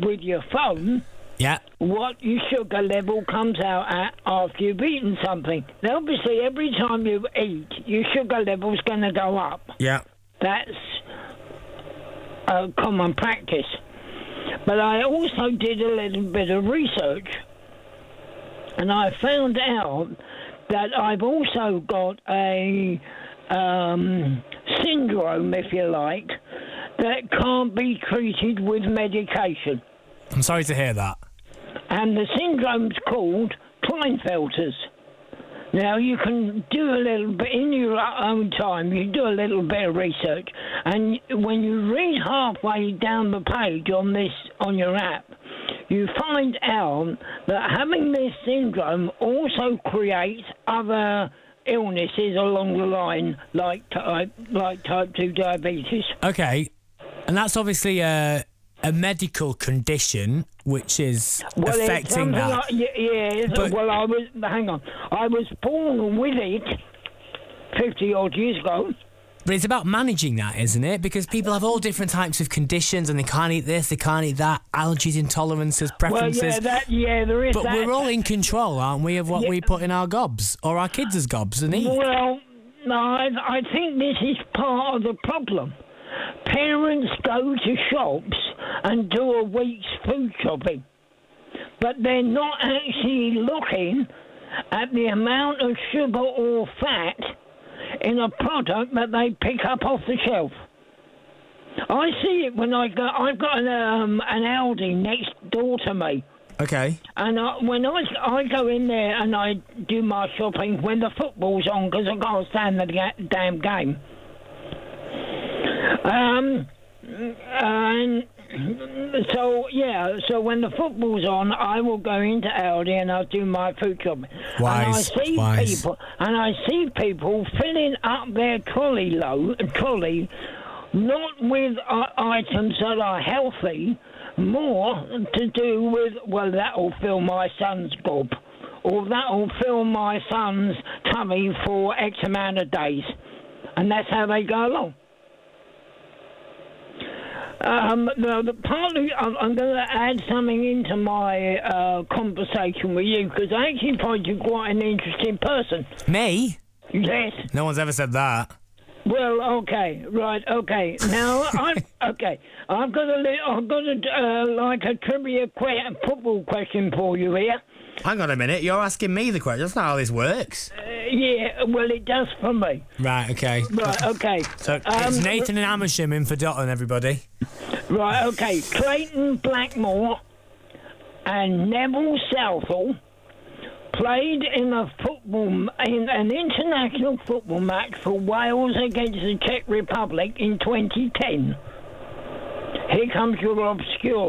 with your phone Yeah. what your sugar level comes out at after you've eaten something. Now, obviously, every time you eat, your sugar level's going to go up. Yeah. That's a common practice. But I also did a little bit of research, and I found out that I've also got a syndrome, if you like, that can't be treated with medication. I'm sorry to hear that. And the syndrome's called Klinefelter's. Now, you can do a little bit in your own time, you do a little bit of research, and when you read halfway down the page on your app, you find out that having this syndrome also creates other illnesses along the line, like type 2 diabetes. Okay. And that's obviously a medical condition which is affecting that. Hang on. I was born with it 50 odd years ago. But it's about managing that, isn't it? Because people have all different types of conditions and they can't eat this, they can't eat that, allergies, intolerances, preferences. Well, there is but that. We're all in control, aren't we, of what we put in our gobs or our kids' gobs and eat? Well, no, I think this is part of the problem. Parents go to shops and do a week's food shopping, but they're not actually looking at the amount of sugar or fat in a product that they pick up off the shelf. I see it when I've got an Aldi next door to me. Okay. And when I go in there and I do my shopping when the football's on, because I can't stand the damn game. And so when the football's on, I will go into Aldi and I'll do my food shopping. Wise. And I see people filling up their trolley, not with items that are healthy, more to do with, well, that'll fill my son's gob, or that'll fill my son's tummy for X amount of days. And that's how they go along. Partly, I'm going to add something into my conversation with you, because I actually find you quite an interesting person. Me? Yes. No one's ever said that. Well, okay, right, okay. Now, I've got a trivia football question for you here. Hang on a minute, you're asking me the question. That's not how this works. Yeah, well, it does for me. Right, okay. Right, okay. So it's Nathan and Amersham in for Dotton, everybody. Right, okay. Clayton Blackmore and Neville Southall played in an international football match for Wales against the Czech Republic in 2010. Here comes your obscure